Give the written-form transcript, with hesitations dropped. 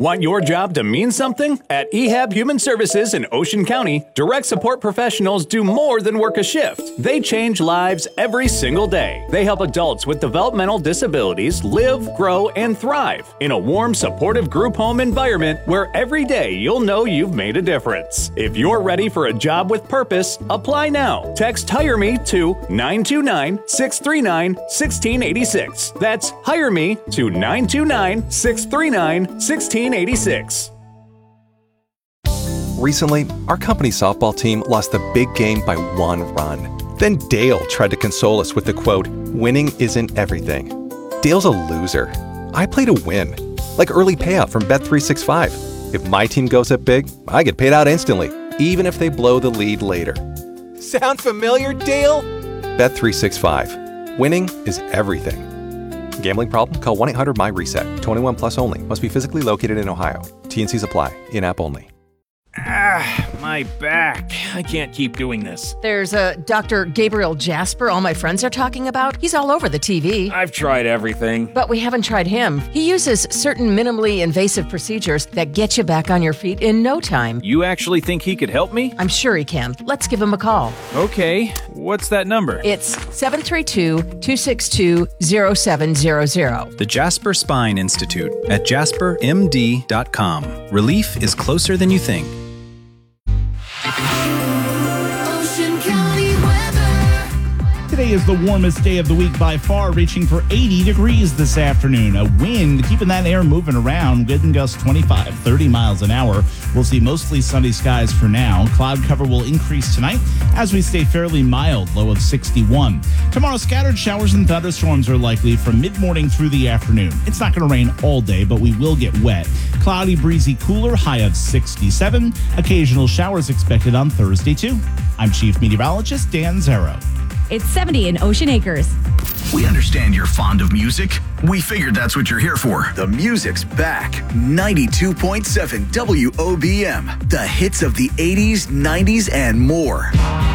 Want your job to mean something? At EHAB Human Services in Ocean County, direct support professionals do more than work a shift. They change lives every single day. They help adults with developmental disabilities live, grow, and thrive in a warm, supportive group home environment where every day you'll know you've made a difference. If you're ready for a job with purpose, apply now. Text HIRE ME to 929-639-1686. That's HIRE ME to 929-639-1686. Recently, our company softball team lost the big game by 1 run. Then Dale tried to console us with the quote, "Winning isn't everything." Dale's a loser. I play to win, like early payout from Bet365. If my team goes up big, I get paid out instantly, even if they blow the lead later. Sound familiar, Dale? Bet365. Winning is everything. Gambling problem? Call 1-800-MY-RESET. 21 plus only. Must be physically located in Ohio. T&Cs apply. In-app only. My back. I can't keep doing this. There's Dr. Gabriel Jasper all my friends are talking about. He's all over the TV. I've tried everything. But we haven't tried him. He uses certain minimally invasive procedures that get you back on your feet in no time. You actually think he could help me? I'm sure he can. Let's give him a call. Okay. What's that number? It's 732-262-0700. The Jasper Spine Institute at jaspermd.com. Relief is closer than you think. Today is the warmest day of the week by far, reaching for 80 degrees this afternoon. A wind keeping that air moving around, wind gusts 25, 30 miles an hour. We'll see mostly sunny skies for now. Cloud cover will increase tonight as we stay fairly mild, low of 61. Tomorrow, scattered showers and thunderstorms are likely from mid-morning through the afternoon. It's not going to rain all day, but we will get wet. Cloudy, breezy, cooler, high of 67. Occasional showers expected on Thursday, too. I'm Chief Meteorologist Dan Zero. It's 70 in Ocean Acres. We understand you're fond of music. We figured that's what you're here for. The music's back. 92.7 WOBM. The hits of the 80s, 90s, and more.